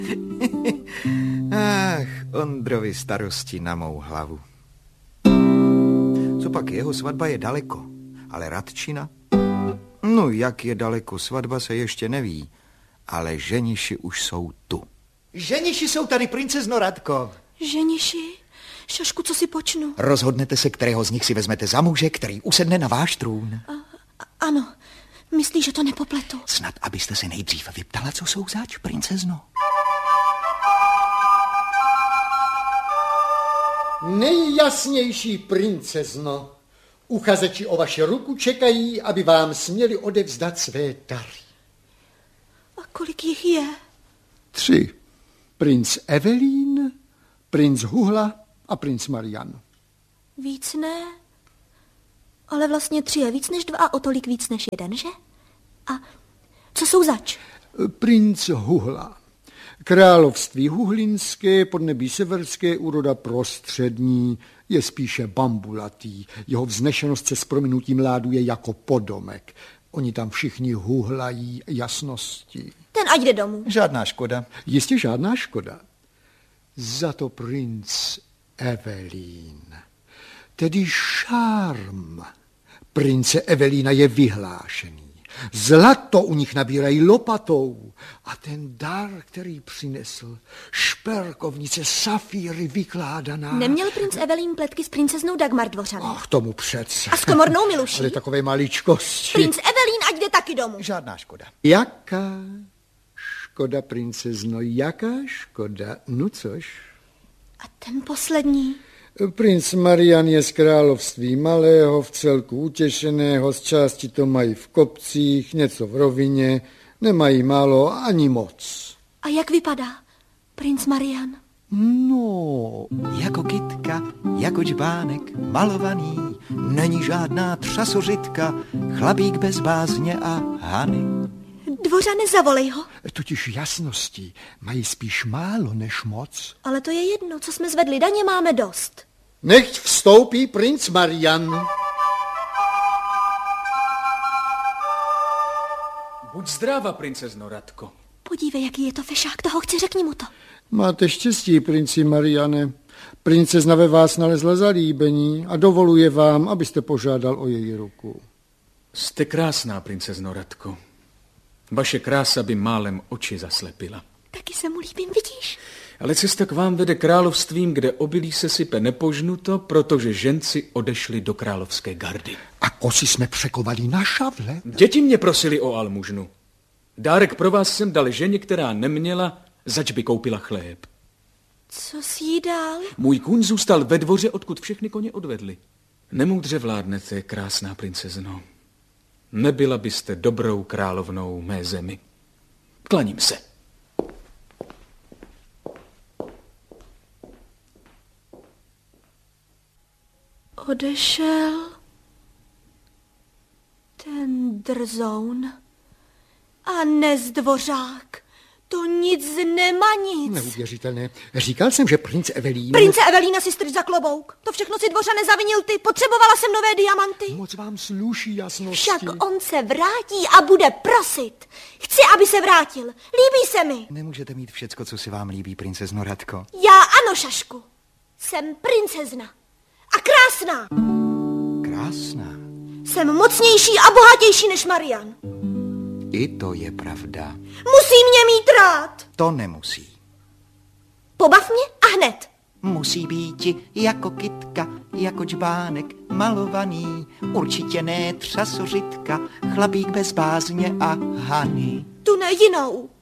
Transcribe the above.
Ach, Ondrovi starosti na mou hlavu. Copak jeho svatba je daleko, ale Radčina? No, jak je daleko svatba, se ještě neví, ale ženiši už jsou tu. Ženiši jsou tady, princezno Radko. Ženiši? Šašku, co si počnu? Rozhodnete se, kterého z nich si vezmete za muže, který usedne na váš trůn. Ano, myslíš, že to nepopletu? Snad, abyste se nejdřív vyptala, co jsou zač, princezno. Nejjasnější princezno, uchazeči o vaši ruku čekají, aby vám směli odevzdat své dary. A kolik jich je? 3. Princ Evelyn, princ Huhla a princ Marian. Víc ne? Ale vlastně 3 je víc než 2 a o tolik víc než 1, že? A co jsou zač? Princ Huhla. Království huhlinské, podnebí severské, úroda prostřední, je spíše bambulatý. Jeho vznešenost se s prominutím láduje jako podomek. Oni tam všichni huhlají jasností. Ten ať jde domů. Žádná škoda. Jistě žádná škoda. Za to princ Evelyn, tedy šarm prince Evelína je vyhlášený. Zlato u nich nabírají lopatou a ten dar, který přinesl, šperkovnice, safíry vykládaná. Neměl princ Evelyn pletky s princeznou Dagmar Dvořany? Ach, tomu přece. A s komornou Miluší? Ale takové maličkosti. Princ Evelyn ať jde taky domů. Žádná škoda. Jaká škoda, princezno, jaká škoda? No což? A ten poslední? Princ Marian je z království malého, v celku utěšeného, z části to mají v kopcích, něco v rovině, nemají málo ani moc. A jak vypadá princ Marian? No, Jako kytka, jako džbánek, malovaný, není žádná třasořitka, chlapík bez bázně a hany. Dvořany, zavolej ho. totiž jasnosti mají spíš málo než moc. Ale to je jedno, co jsme zvedli daně, máme dost. Nechť vstoupí princ Marian. Buď zdráva, princezno Radko. Podívej, jaký je to fešák, toho chci, řekni mu to. Máte štěstí, princi Mariane. Princezna ve vás nalezla zalíbení a dovoluje vám, abyste požádal o její ruku. Jste krásná, princezno Radko. Vaše krása by málem oči zaslepila. Taky se mu líbím, vidíš? Ale cesta k vám vede královstvím, kde obilí se sype nepožnuto, protože ženci odešli do královské gardy. A kosy jsme překovali na šavle. Děti mě prosili o almužnu. Dárek pro vás jsem dal ženě, která neměla, zač by koupila chléb. Co jsi jí dal? Můj kůň zůstal ve dvoře, odkud všechny koně odvedli. Nemoudře vládnete, krásná princezno. Nebyla byste dobrou královnou mé zemi. Klaním se. Odešel ten drzoun a nezdvořák. To nic nemá nic. Neuvěřitelné. Říkal jsem, že princ Evelín... Prince Evelína si strč za klobouk. To všechno si dvořane zavinil ty. Potřebovala jsem nové diamanty. Moc vám sluší jasnosti. Však on se vrátí a bude prosit. Chci, aby se vrátil. Líbí se mi. Nemůžete mít všecko, co se vám líbí, princezno Radko. Já ano, Šašku. Jsem princezna. A krásná. Krásná. Jsem mocnější a bohatější než Marian. I to je pravda. Musí mě mít rád. To nemusí. Pobav mě a hned. Musí býti jako kytka, jako džbánek, malovaný, určitě ne třasořitka, chlapík bez bázně a hany. Tu ne jinou.